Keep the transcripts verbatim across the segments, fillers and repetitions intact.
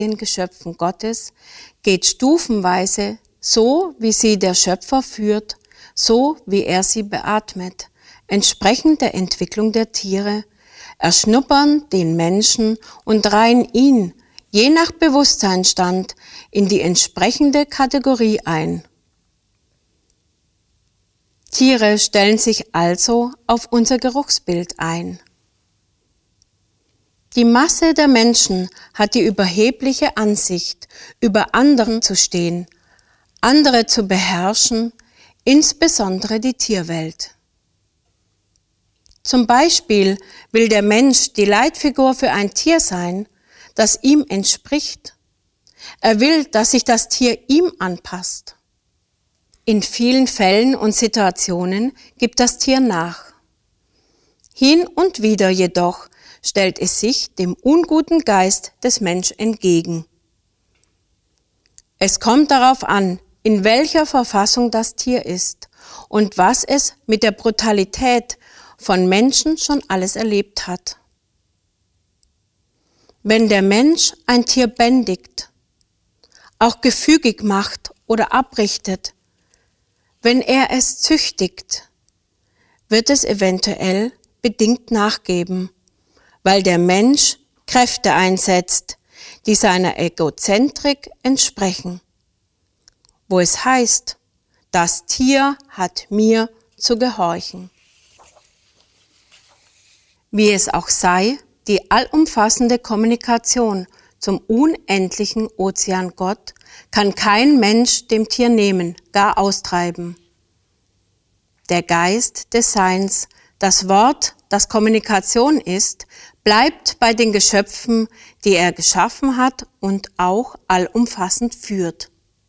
den Geschöpfen Gottes geht stufenweise so, wie sie der Schöpfer führt, so wie er sie beatmet, entsprechend der Entwicklung der Tiere, erschnuppern den Menschen und reihen ihn, je nach Bewusstseinsstand, in die entsprechende Kategorie ein. Tiere stellen sich also auf unser Geruchsbild ein. Die Masse der Menschen hat die überhebliche Ansicht, über anderen zu stehen, andere zu beherrschen, insbesondere die Tierwelt. Zum Beispiel will der Mensch die Leitfigur für ein Tier sein, das ihm entspricht. Er will, dass sich das Tier ihm anpasst. In vielen Fällen und Situationen gibt das Tier nach. Hin und wieder jedoch stellt es sich dem unguten Geist des Menschen entgegen. Es kommt darauf an, in welcher Verfassung das Tier ist und was es mit der Brutalität von Menschen schon alles erlebt hat. Wenn der Mensch ein Tier bändigt, auch gefügig macht oder abrichtet, wenn er es züchtigt, wird es eventuell bedingt nachgeben, weil der Mensch Kräfte einsetzt, die seiner Egozentrik entsprechen, wo es heißt, das Tier hat mir zu gehorchen. Wie es auch sei, die allumfassende Kommunikation zum unendlichen Ozean Gott kann kein Mensch dem Tier nehmen, gar austreiben. Der Geist des Seins, das Wort, das Kommunikation ist, bleibt bei den Geschöpfen, die er geschaffen hat und auch allumfassend führt.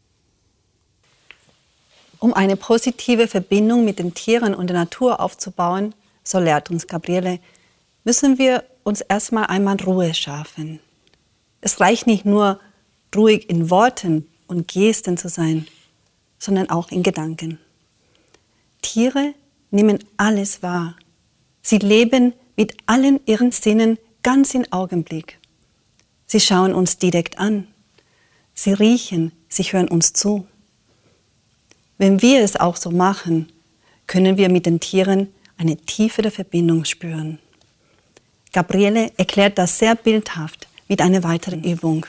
Um eine positive Verbindung mit den Tieren und der Natur aufzubauen, so lehrt uns Gabriele, müssen wir uns erstmal einmal Ruhe schaffen. Es reicht nicht nur, ruhig in Worten und Gesten zu sein, sondern auch in Gedanken. Tiere nehmen alles wahr. Sie leben mit allen ihren Sinnen ganz im Augenblick. Sie schauen uns direkt an. Sie riechen, sie hören uns zu. Wenn wir es auch so machen, können wir mit den Tieren eine tiefere Verbindung spüren. Gabriele erklärt das sehr bildhaft mit einer weiteren Übung.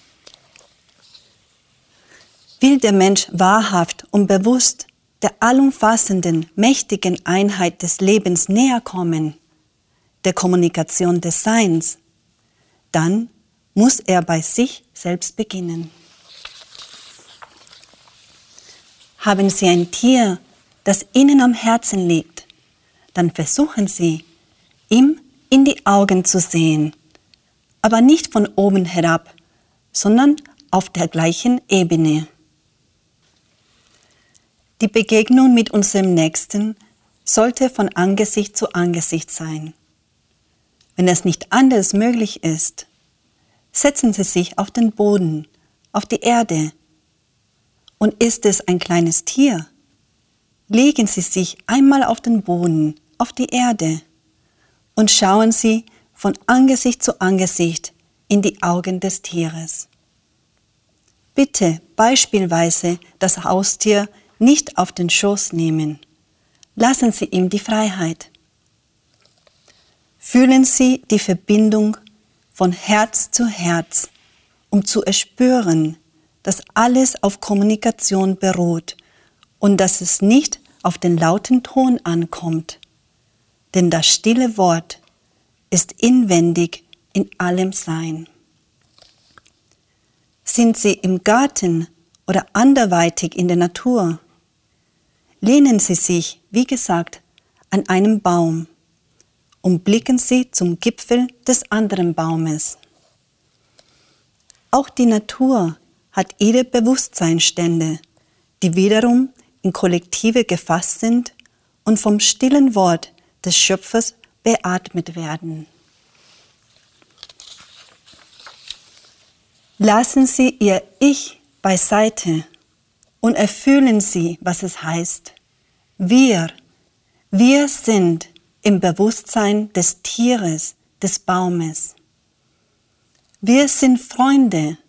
Will der Mensch wahrhaft und bewusst der allumfassenden, mächtigen Einheit des Lebens näher kommen, der Kommunikation des Seins, dann muss er bei sich selbst beginnen. Haben Sie ein Tier, das Ihnen am Herzen liegt, dann versuchen Sie, ihm in die Augen zu sehen, aber nicht von oben herab, sondern auf der gleichen Ebene. Die Begegnung mit unserem Nächsten sollte von Angesicht zu Angesicht sein. Wenn es nicht anders möglich ist, setzen Sie sich auf den Boden, auf die Erde. Und ist es ein kleines Tier, legen Sie sich einmal auf den Boden, auf die Erde und schauen Sie von Angesicht zu Angesicht in die Augen des Tieres. Bitte beispielsweise das Haustier nicht auf den Schoß nehmen. Lassen Sie ihm die Freiheit. Fühlen Sie die Verbindung von Herz zu Herz, um zu erspüren, dass alles auf Kommunikation beruht und dass es nicht auf den lauten Ton ankommt. Denn das stille Wort ist inwendig in allem Sein. Sind Sie im Garten oder anderweitig in der Natur? Lehnen Sie sich, wie gesagt, an einem Baum und blicken Sie zum Gipfel des anderen Baumes. Auch die Natur hat ihre Bewusstseinsstände, die wiederum in Kollektive gefasst sind und vom stillen Wort des Schöpfers beatmet werden. Lassen Sie Ihr Ich beiseite und erfühlen Sie, was es heißt. Wir, wir sind im Bewusstsein des Tieres, des Baumes. Wir sind Freunde